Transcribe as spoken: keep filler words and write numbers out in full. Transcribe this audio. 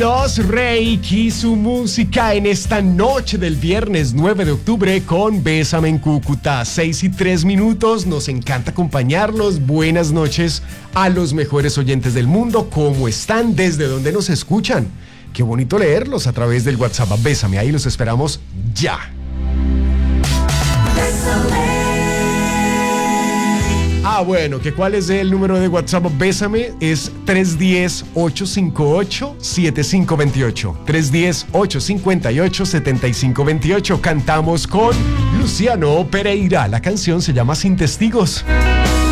Los Reiki, su música en esta noche del viernes nueve de octubre con Bésame en Cúcuta. seis y tres minutos, nos encanta acompañarlos. Buenas noches a los mejores oyentes del mundo. ¿Cómo están? ¿Desde dónde nos escuchan? Qué bonito leerlos a través del WhatsApp. Bésame, ahí los esperamos ya. Bésame. Ah, bueno, ¿que cuál es el número de WhatsApp? Bésame, es tres uno cero, ocho cinco ocho, siete cinco dos ocho. tres uno cero, ocho cinco ocho, siete cinco dos ocho. Cantamos con Luciano Pereira. La canción se llama Sin Testigos.